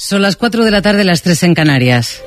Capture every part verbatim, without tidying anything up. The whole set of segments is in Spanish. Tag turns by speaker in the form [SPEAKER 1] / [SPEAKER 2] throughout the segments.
[SPEAKER 1] Son las cuatro de la tarde, las tres en Canarias.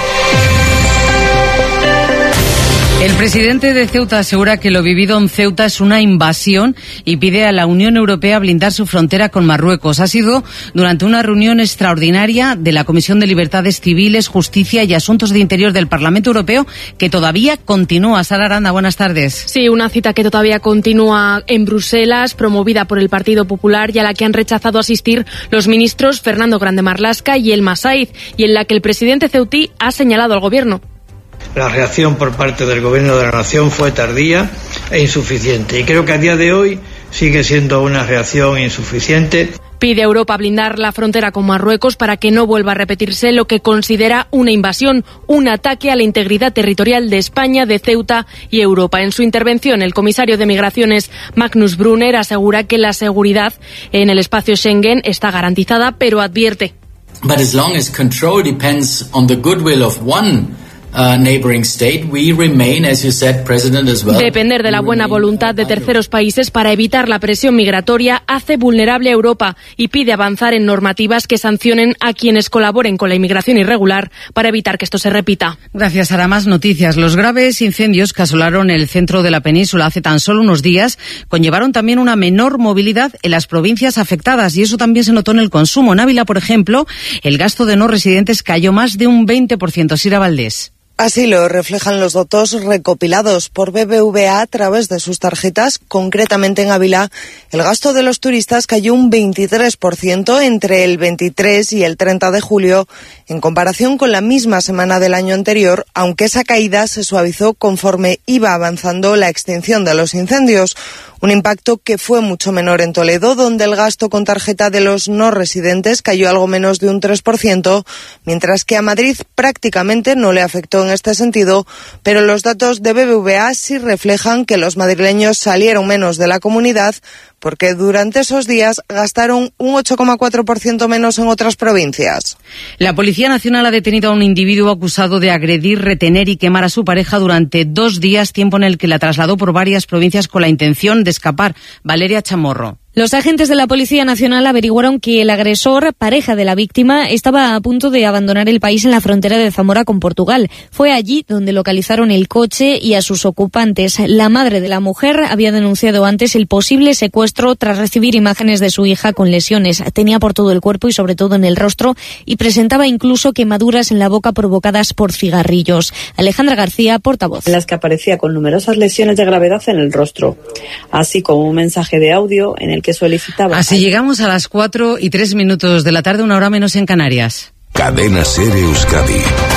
[SPEAKER 1] El presidente de Ceuta asegura que lo vivido en Ceuta es una invasión y pide a la Unión Europea blindar su frontera con Marruecos. Ha sido durante una reunión extraordinaria de la Comisión de Libertades Civiles, Justicia y Asuntos de Interior del Parlamento Europeo, que todavía continúa. Sara Aranda, buenas tardes.
[SPEAKER 2] Sí, una cita que todavía continúa en Bruselas, promovida por el Partido Popular y a la que han rechazado asistir los ministros Fernando Grande Marlaska y Elma Saiz, y en la que el presidente ceutí ha señalado al gobierno.
[SPEAKER 3] La reacción por parte del Gobierno de la Nación fue tardía e insuficiente, y creo que a día de hoy sigue siendo una reacción insuficiente.
[SPEAKER 2] Pide a Europa blindar la frontera con Marruecos para que no vuelva a repetirse lo que considera una invasión, un ataque a la integridad territorial de España, de Ceuta y Europa. En su intervención, el comisario de Migraciones, Magnus Brunner, asegura que la seguridad en el espacio Schengen está garantizada, pero advierte.
[SPEAKER 4] But as long as control depends on the goodwill of one Uh, neighboring state, we remain, as you said, President, as well.
[SPEAKER 2] Depender de la buena voluntad de terceros países para evitar la presión migratoria hace vulnerable a Europa y pide avanzar en normativas que sancionen a quienes colaboren con la inmigración irregular para evitar que esto se repita.
[SPEAKER 1] Gracias, Sara. Más noticias. Los graves incendios que asolaron el centro de la península hace tan solo unos días conllevaron también una menor movilidad en las provincias afectadas, y eso también se notó en el consumo. En Ávila, por ejemplo, el gasto de no residentes cayó más de un veinte por ciento. Sira Valdés.
[SPEAKER 5] Así lo reflejan los datos recopilados por B B V A a través de sus tarjetas. Concretamente en Ávila, el gasto de los turistas cayó un veintitrés por ciento entre el veintitrés y el treinta de julio, en comparación con la misma semana del año anterior, aunque esa caída se suavizó conforme iba avanzando la extinción de los incendios. Un impacto que fue mucho menor en Toledo, donde el gasto con tarjeta de los no residentes cayó algo menos de un tres por ciento, mientras que a Madrid prácticamente no le afectó en este sentido, pero los datos de B B V A sí reflejan que los madrileños salieron menos de la comunidad, porque durante esos días gastaron un ocho coma cuatro por ciento menos en otras provincias.
[SPEAKER 1] La Policía Nacional ha detenido a un individuo acusado de agredir, retener y quemar a su pareja durante dos días, tiempo en el que la trasladó por varias provincias con la intención de escapar. Valeria Chamorro.
[SPEAKER 6] Los agentes de la Policía Nacional averiguaron que el agresor, pareja de la víctima, estaba a punto de abandonar el país en la frontera de Zamora con Portugal. Fue allí donde localizaron el coche y a sus ocupantes. La madre de la mujer había denunciado antes el posible secuestro tras recibir imágenes de su hija con lesiones. Tenía por todo el cuerpo y sobre todo en el rostro, y presentaba incluso quemaduras en la boca provocadas por cigarrillos. Alejandra García, portavoz.
[SPEAKER 7] En las que aparecía con numerosas lesiones de gravedad en el rostro, así como un mensaje de audio en el que solicitaba.
[SPEAKER 1] Así llegamos a las cuatro y tres minutos de la tarde, una hora menos en Canarias.
[SPEAKER 8] Cadena SER Euskadi.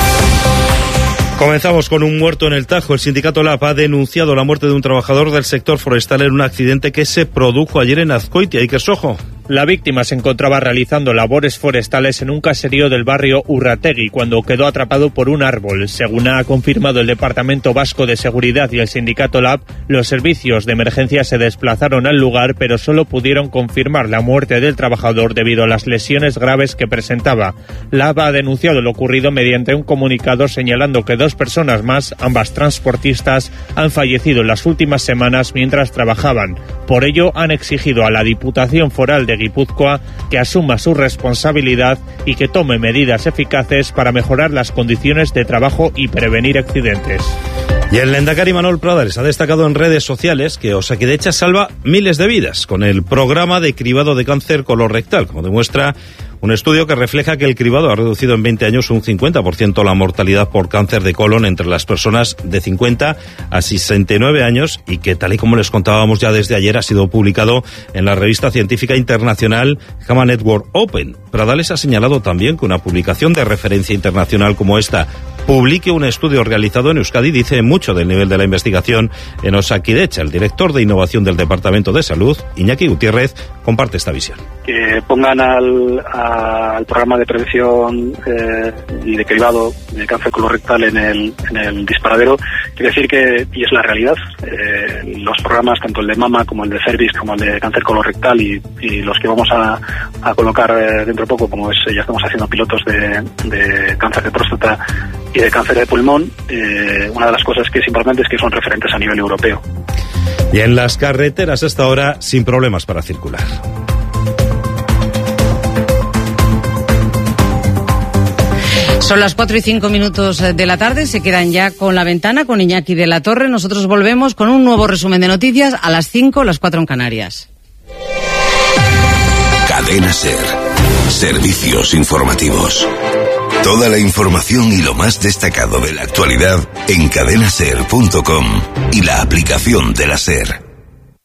[SPEAKER 9] Comenzamos con un muerto en el Tajo. El sindicato LAB ha denunciado la muerte de un trabajador del sector forestal en un accidente que se produjo ayer en Azcoitia. Iker Sojo.
[SPEAKER 10] La víctima se encontraba realizando labores forestales en un caserío del barrio Urrategui cuando quedó atrapado por un árbol. Según ha confirmado el Departamento Vasco de Seguridad y el sindicato LAB, los servicios de emergencia se desplazaron al lugar, pero solo pudieron confirmar la muerte del trabajador debido a las lesiones graves que presentaba. LAB ha denunciado lo ocurrido mediante un comunicado señalando que dos personas más, ambas transportistas, han fallecido en las últimas semanas mientras trabajaban. Por ello, han exigido a la Diputación Foral de Guipúzcoa que asuma su responsabilidad y que tome medidas eficaces para mejorar las condiciones de trabajo y prevenir accidentes.
[SPEAKER 9] Y el lehendakari Manuel Pradales ha destacado en redes sociales que Osakidetza salva miles de vidas con el programa de cribado de cáncer colorectal, como demuestra un estudio que refleja que el cribado ha reducido en veinte años un cincuenta por ciento la mortalidad por cáncer de colon entre las personas de cincuenta a sesenta y nueve años, y que, tal y como les contábamos ya desde ayer, ha sido publicado en la revista científica internacional JAMA Network Open. Pradales ha señalado también que una publicación de referencia internacional como esta publique un estudio realizado en Euskadi dice mucho del nivel de la investigación en Osakidetza. El director de innovación del Departamento de Salud, Iñaki Gutiérrez, comparte esta visión.
[SPEAKER 11] Que pongan al, al programa de prevención eh, y de cribado de cáncer colorectal en el, en el disparadero, quiere decir que, y es la realidad, eh, los programas, tanto el de mama como el de cervix, como el de cáncer colorectal y, y los que vamos a, a colocar eh, dentro de poco, como es, ya estamos haciendo pilotos de, de cáncer de próstata y de cáncer de pulmón, eh, una de las cosas que es importante es que son referentes a nivel europeo.
[SPEAKER 9] Y en las carreteras hasta ahora sin problemas para circular.
[SPEAKER 1] Son las cuatro y cinco minutos de la tarde, se quedan ya con La Ventana, con Iñaki de la Torre. Nosotros volvemos con un nuevo resumen de noticias a las cinco, las cuatro en Canarias.
[SPEAKER 8] Cadena SER. Servicios informativos. Toda la información y lo más destacado de la actualidad en cadena ser punto com y la aplicación de la SER.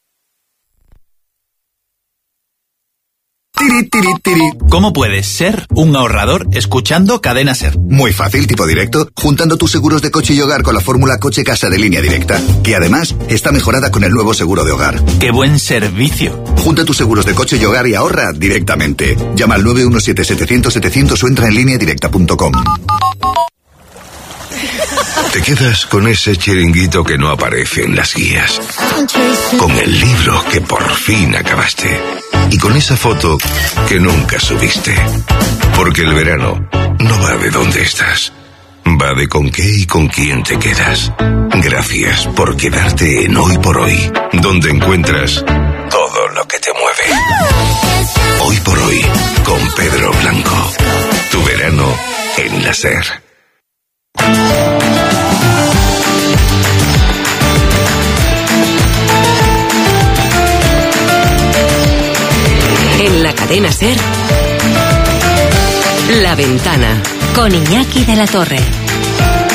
[SPEAKER 12] Tiri, tiri, tiri. ¿Cómo puedes ser un ahorrador escuchando Cadena SER?
[SPEAKER 13] Muy fácil, tipo directo, juntando tus seguros de coche y hogar con la fórmula Coche Casa de Línea Directa, que además está mejorada con el nuevo seguro de hogar.
[SPEAKER 12] ¡Qué buen servicio!
[SPEAKER 13] Junta tus seguros de coche y hogar y ahorra directamente. Llama al nueve uno siete, setecientos, setecientos o entra en línea directa punto com.
[SPEAKER 8] Te quedas con ese chiringuito que no aparece en las guías, con el libro que por fin acabaste y con esa foto que nunca subiste. Porque el verano no va de dónde estás, va de con qué y con quién te quedas. Gracias por quedarte en Hoy por Hoy, donde encuentras todo lo que te mueve. Hoy por Hoy, con Pedro Blanco. Tu verano en la SER.
[SPEAKER 14] En la cadena SER, La Ventana, con Iñaki de la Torre.